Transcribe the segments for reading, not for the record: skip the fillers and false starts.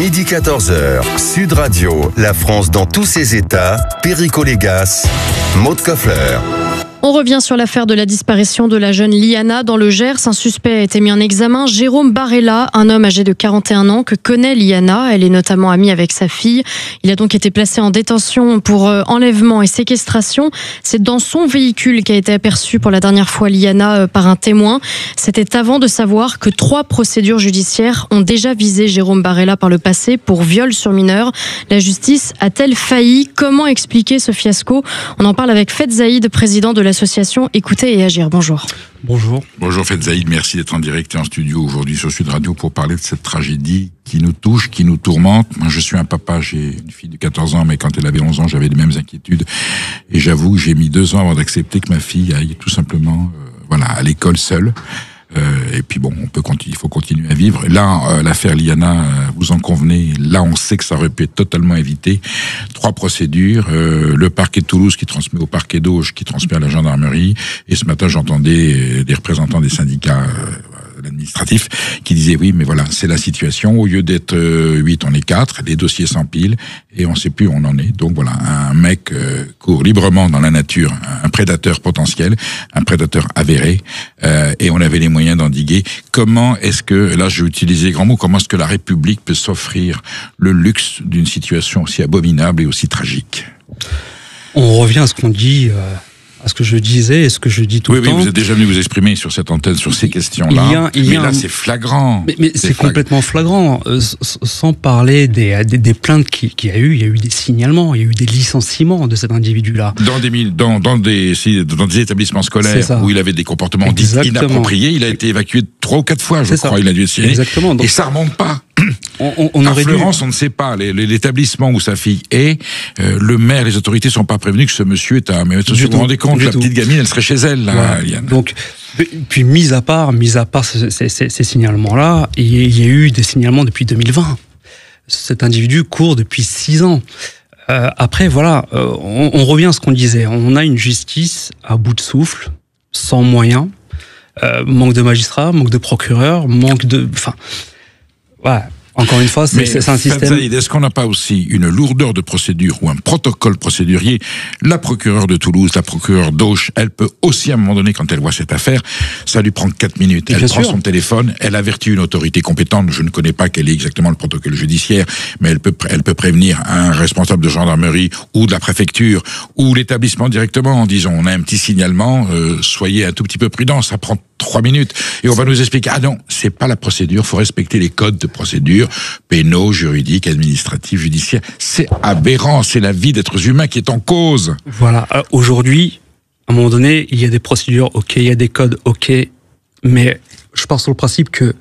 Midi 14h, Sud Radio, la France dans tous ses états, Perico Légas, Maud Koffler. On revient sur l'affaire de la disparition de la jeune Liana dans le Gers. Un suspect a été mis en examen, Jérôme Barella, un homme âgé de 41 ans que connaît Liana. Elle est notamment amie avec sa fille. Il a donc été placé en détention pour enlèvement et séquestration. C'est dans son véhicule qu'a été aperçue pour la dernière fois Liana par un témoin. C'était avant de savoir que 3 procédures judiciaires ont déjà visé Jérôme Barella par le passé pour viol sur mineur. La justice a-t-elle failli ? Comment expliquer ce fiasco ? On en parle avec Feth Zaïd, président de l'association Écouter et Agir. Bonjour. Bonjour. Bonjour Feth Zaïd, merci d'être en direct et en studio aujourd'hui sur Sud Radio pour parler de cette tragédie qui nous touche, qui nous tourmente. Moi je suis un papa, j'ai une fille de 14 ans, mais quand elle avait 11 ans, j'avais les mêmes inquiétudes. Et j'avoue que j'ai mis 2 ans avant d'accepter que ma fille aille tout simplement à l'école seule. Et puis bon, il faut continuer à vivre. Là, l'affaire Liana, vous en convenez, là on sait que ça aurait pu être totalement évité. 3 procédures, le parquet de Toulouse qui transmet au parquet d'Auge, qui transmet à la gendarmerie. Et ce matin, j'entendais des représentants des syndicats administratifs qui disaient oui, mais voilà, c'est la situation. Au lieu d'être 8, on est 4, les dossiers s'empilent et on ne sait plus où on en est. Donc voilà, un mec court librement dans la nature, un prédateur potentiel, un prédateur avéré, et on avait les moyens d'endiguer. Comment est-ce que, là je vais utiliser les grands mots, comment est-ce que la République peut s'offrir le luxe d'une situation aussi abominable et aussi tragique ? On revient à ce qu'on dit, à ce que je disais et ce que je dis tout le temps. Oui, vous êtes déjà venu vous exprimer sur cette antenne, sur ces questions-là. Mais là, c'est flagrant. Mais c'est complètement flagrant. Sans parler des plaintes qu'il y a eu des signalements, il y a eu des licenciements de cet individu-là. Dans des établissements scolaires où il avait des comportements dits inappropriés, il a été évacué 3 ou 4 fois, je crois. Il a dû être signé. Exactement. Donc, et ça remonte pas. On à aurait Fleurance, on ne sait pas. L'établissement où sa fille est, le maire, les autorités sont pas prévenus que ce monsieur est un... Mais vous vous rendez compte, la petite gamine, elle serait chez elle, là, Liane. Donc, puis mis à part ces signalements-là, il y a eu des signalements depuis 2020. Cet individu court depuis 6 ans. Après, voilà, on revient à ce qu'on disait. On a une justice à bout de souffle, sans moyens, manque de magistrats, manque de procureurs, ouais, encore une fois, c'est un système... Zaïd, est-ce qu'on n'a pas aussi une lourdeur de procédure ou un protocole procédurier ? La procureure de Toulouse, la procureure d'Auch, elle peut aussi, à un moment donné, quand elle voit cette affaire, ça lui prend 4 minutes. Elle prend son téléphone, elle avertit une autorité compétente, je ne connais pas quel est exactement le protocole judiciaire, mais elle peut prévenir un responsable de gendarmerie ou de la préfecture ou l'établissement directement en disant on a un petit signalement, soyez un tout petit peu prudents, ça prend 3 minutes. Et on va nous expliquer, ah non, c'est pas la procédure, faut respecter les codes de procédure, pénaux, juridiques, administratifs, judiciaires. C'est aberrant, c'est la vie d'êtres humains qui est en cause. Voilà, aujourd'hui, à un moment donné, il y a des procédures, ok, il y a des codes, ok, mais je pars sur le principe que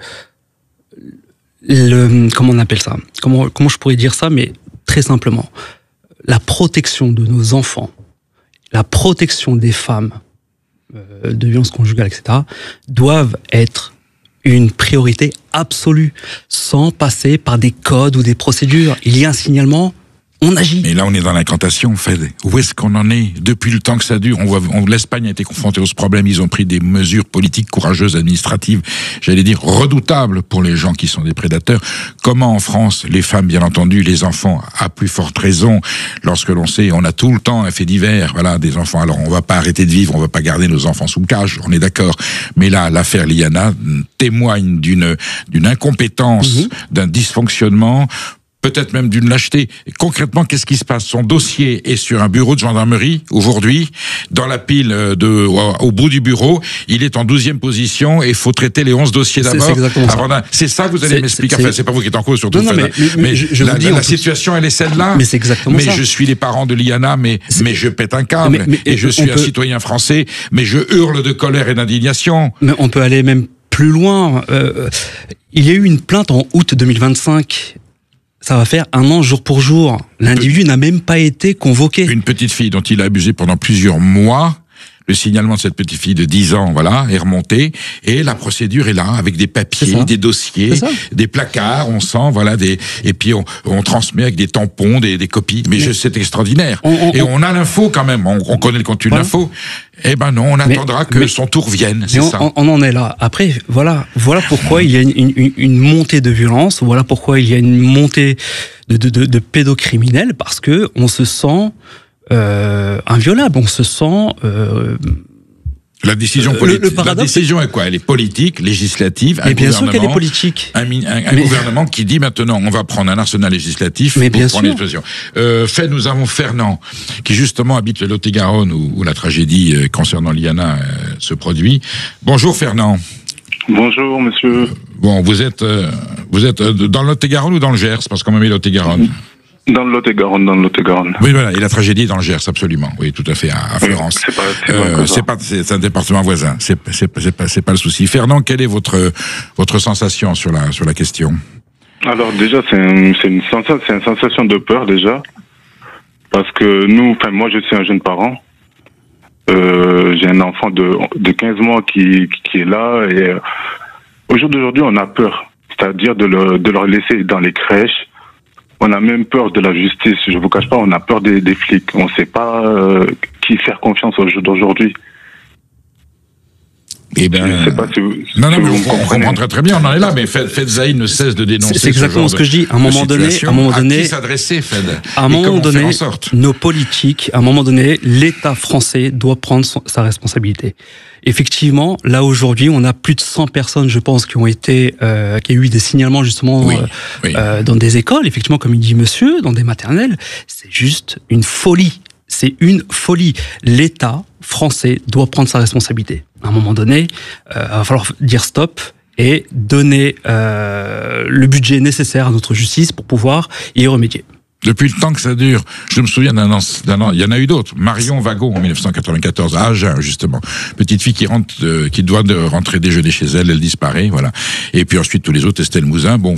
comment on appelle ça ? Comment je pourrais dire ça, mais très simplement, la protection de nos enfants, la protection des femmes, de violence conjugale, etc., doivent être une priorité absolue, sans passer par des codes ou des procédures. Il y a un signalement, on agit. Mais là, on est dans l'incantation, Fed. Où est-ce qu'on en est ? Depuis le temps que ça dure, l'Espagne a été confrontée à ce problème. Ils ont pris des mesures politiques courageuses, administratives, j'allais dire redoutables pour les gens qui sont des prédateurs. Comment en France, les femmes, bien entendu, les enfants, à plus forte raison, lorsque l'on sait, on a tout le temps un fait divers, voilà, des enfants. Alors, on va pas arrêter de vivre, on va pas garder nos enfants sous cage, on est d'accord. Mais là, l'affaire Liana témoigne d'une incompétence, d'un dysfonctionnement, peut-être même d'une lâcheté. Et concrètement, qu'est-ce qui se passe ? Son dossier est sur un bureau de gendarmerie, aujourd'hui, dans la pile au bout du bureau, il est en 12e position et il faut traiter les 11 dossiers d'abord. C'est exactement ça. C'est ça que vous allez m'expliquer. Enfin, c'est pas vous qui êtes en cause, surtout. Non, mais la situation, elle est celle-là. Mais c'est exactement ça. Mais je suis les parents de Liana, mais je pète un câble. Et je suis un citoyen français, mais je hurle de colère et d'indignation. Mais on peut aller même plus loin. Il y a eu une plainte en août 2025. Ça va faire 1 an jour pour jour. L'individu n'a même pas été convoqué. Une petite fille dont il a abusé pendant plusieurs mois, Le signalement de cette petite fille de 10 ans, voilà, est remonté, et la procédure est là, avec des papiers, des dossiers, des placards, on sent, voilà, et puis on transmet avec des tampons, des copies. Mais c'est extraordinaire. On a l'info quand même, on connaît le contenu de l'info. Eh ben non, on attendra que son tour vienne, c'est ça. On en est là. Après, voilà pourquoi il y a une montée de violence, voilà pourquoi il y a une montée de pédocriminels, parce que on se sent inviolable, on se sent... La décision politique. La décision est quoi? Elle est politique, législative. Mais bien sûr qu'elle est politique. Un gouvernement qui dit maintenant, on va prendre un arsenal législatif pour prendre l'expression. Nous avons Fernand, qui justement habite le Lot-et-Garonne, où la tragédie concernant Liana se produit. Bonjour Fernand. Bonjour monsieur. Bon, vous êtes dans le Lot-et-Garonne ou dans le Gers? Parce qu'on m'a mis Lot-et-Garonne. Dans le Lot-et-Garonne. Oui, voilà, et la tragédie est dans le Gers, absolument. Oui, tout à fait, à Fleurance. C'est un département voisin. C'est pas le souci. Fernand, quelle est votre sensation sur la question? Alors déjà, c'est une sensation de peur déjà, parce que moi, je suis un jeune parent. J'ai un enfant de 15 mois qui est là, et au jour d'aujourd'hui, on a peur, c'est-à-dire de leur laisser dans les crèches. On a même peur de la justice. Je vous cache pas, on a peur des flics. On ne sait pas qui faire confiance au jour d'aujourd'hui. Eh ben, je sais pas si vous, non, mais on comprend très bien, on en est là, mais Fed Zaïd ne cesse de dénoncer. C'est exactement ce que je dis. À un moment donné, à qui s'adresser, Fed? À un moment donné, nos politiques, à un moment donné, l'État français doit prendre sa responsabilité. Effectivement, là aujourd'hui, on a plus de 100 personnes, je pense, qui ont été, qui a eu des signalements justement dans des écoles. Effectivement, comme il dit monsieur, dans des maternelles, c'est juste une folie. C'est une folie. L'État français doit prendre sa responsabilité. À un moment donné, il va falloir dire stop et donner le budget nécessaire à notre justice pour pouvoir y remédier. Depuis le temps que ça dure, je me souviens d'un an, il y en a eu d'autres. Marion Vago en 1994, à Agen justement, petite fille qui doit rentrer déjeuner chez elle, elle disparaît, voilà. Et puis ensuite tous les autres, Estelle Mouzin, bon,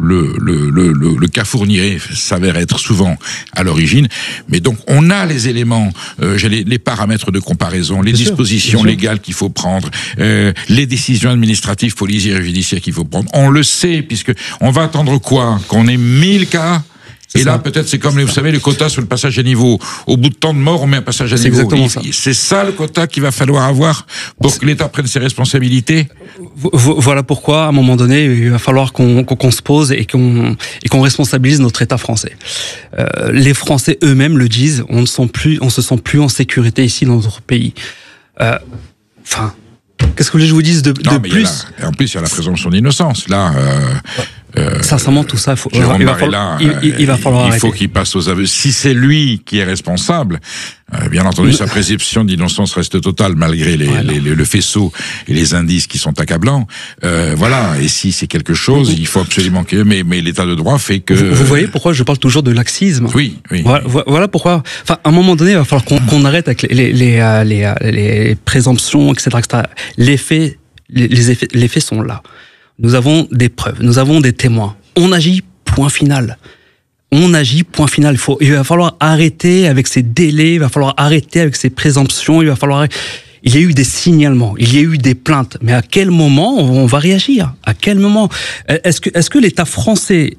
le cas Fourniret s'avère être souvent à l'origine, mais donc on a les éléments, les paramètres de comparaison, les dispositions légales qu'il faut prendre, les décisions administratives, policières et judiciaires qu'il faut prendre. On le sait, puisque on va attendre quoi? Qu'on ait 1000 cas? Et là, peut-être, c'est comme, vous savez, le quota sur le passage à niveau. Au bout de tant de morts, on met un passage à niveau. Exactement ça. C'est ça le quota qu'il va falloir avoir pour que l'État prenne ses responsabilités. Voilà pourquoi, à un moment donné, il va falloir qu'on se pose et qu'on responsabilise notre État français. Les Français eux-mêmes le disent, on se sent plus en sécurité ici dans notre pays. Qu'est-ce que vous voulez que je vous dise de plus? En plus, il y a la présomption d'innocence. Là, sincèrement, tout ça, il va falloir il faut qu'il passe aux aveux. Si c'est lui qui est responsable, bien entendu, sa présomption d'innocence reste totale malgré le faisceau et les indices qui sont accablants. Voilà. Et si c'est quelque chose, il faut absolument que. Mais l'état de droit fait que. Vous voyez pourquoi je parle toujours de laxisme. Oui. Voilà pourquoi. Enfin, à un moment donné, il va falloir qu'on arrête avec les présomptions, etc. Les faits sont là. Nous avons des preuves, nous avons des témoins. On agit, point final. Il va falloir arrêter avec ces délais, il va falloir arrêter avec ces présomptions, il y a eu des signalements, il y a eu des plaintes, mais à quel moment on va réagir? À quel moment? Est-ce que l'État français,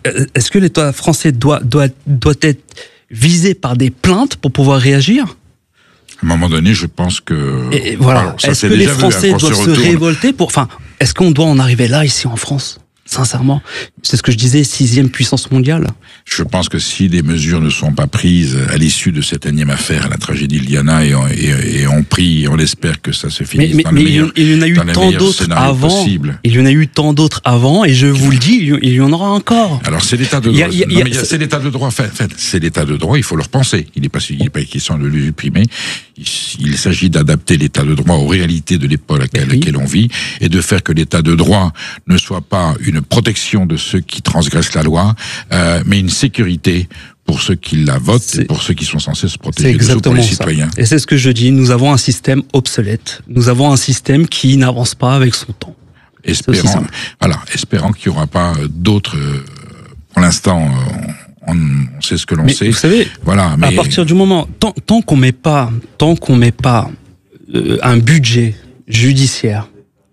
doit être visé par des plaintes pour pouvoir réagir? À un moment donné, je pense que... Et voilà. Alors, est-ce que les Français doivent se révolter est-ce qu'on doit en arriver là, ici en France? Sincèrement, c'est ce que je disais, 6e puissance mondiale. Je pense que si des mesures ne sont pas prises à l'issue de cette énième affaire, la tragédie de Liana, et on prie, on espère que ça se finisse dans le meilleur, il y en a eu tant d'autres avant. Possible. Il y en a eu tant d'autres avant, et je vous le dis, il y en aura encore. Alors c'est l'état de droit. C'est l'état de droit. C'est l'état de droit. Il faut le repenser. Il n'est pas question de le supprimer. Il s'agit d'adapter l'état de droit aux réalités de l'époque à laquelle on vit, et de faire que l'état de droit ne soit pas une protection de ceux qui transgressent la loi, mais une sécurité pour ceux qui la votent et pour ceux qui sont censés se protéger de pour les citoyens. Et c'est ce que je dis, nous avons un système obsolète. Nous avons un système qui n'avance pas avec son temps. Espérant qu'il n'y aura pas d'autres... pour l'instant, on sait ce que l'on sait. Vous savez, à partir du moment... Tant qu'on met pas un budget judiciaire,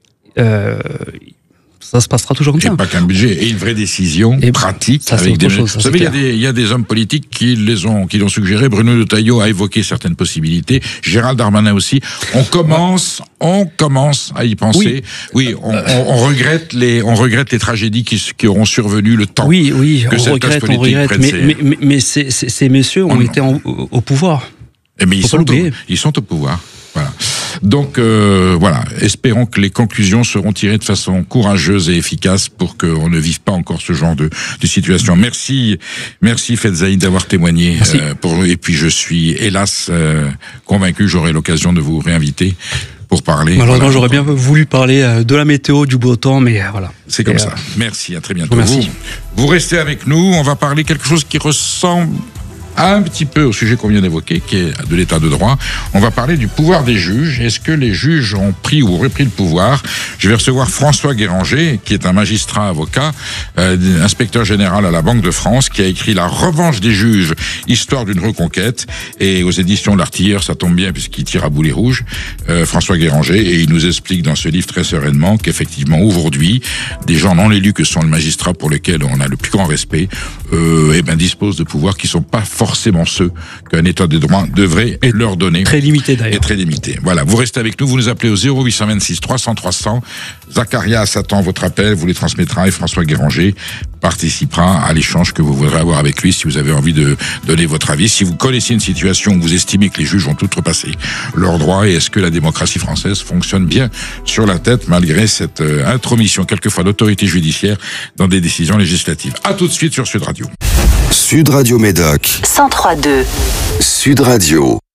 ça se passera toujours comme ça. Et pas qu'un budget, et une vraie décision pratique. Ça, avec chose, vous savez, il y a des hommes politiques qui l'ont suggéré. Bruno Retailleau a évoqué certaines possibilités. Gérald Darmanin aussi. On commence à y penser. Oui, on regrette les tragédies qui auront survenu le temps. Oui, que on regrette. Mais ces messieurs ont été au pouvoir. Mais ils sont au pouvoir. Voilà. Donc voilà, espérons que les conclusions seront tirées de façon courageuse et efficace pour qu'on ne vive pas encore ce genre de situation. Merci Faizaï d'avoir témoigné. Et puis je suis hélas convaincu que j'aurai l'occasion de vous réinviter pour parler. Malheureusement, j'aurais bien voulu parler de la météo, du beau temps, mais voilà. C'est comme ça. Merci, à très bientôt. Merci. Vous restez avec nous, on va parler quelque chose qui ressemble un petit peu au sujet qu'on vient d'évoquer, qui est de l'état de droit. On va parler du pouvoir des juges. Est-ce que les juges ont pris ou repris le pouvoir? Je vais recevoir François Guéranger, qui est un magistrat avocat, inspecteur général à la Banque de France, qui a écrit La revanche des juges, histoire d'une reconquête, et aux éditions L'Artilleur, ça tombe bien puisqu'il tire à boulet rouge, François Guéranger, et il nous explique dans ce livre très sereinement qu'effectivement aujourd'hui, des gens non élus que sont le magistrat pour lesquels on a le plus grand respect, disposent de pouvoirs qui sont pas forcément ceux qu'un état de droit devrait leur donner. Très limité d'ailleurs. Et très limité. Voilà, vous restez avec nous, vous nous appelez au 0826 300 300. Zacharias attend votre appel, vous les transmettra et François Guéranger participera à l'échange que vous voudrez avoir avec lui si vous avez envie de donner votre avis. Si vous connaissez une situation où vous estimez que les juges ont outrepassé leurs droits et est-ce que la démocratie française fonctionne bien sur la tête malgré cette intromission quelquefois d'autorité judiciaire dans des décisions législatives. À tout de suite sur Sud Radio. Sud Radio Médoc 103.2 Sud Radio.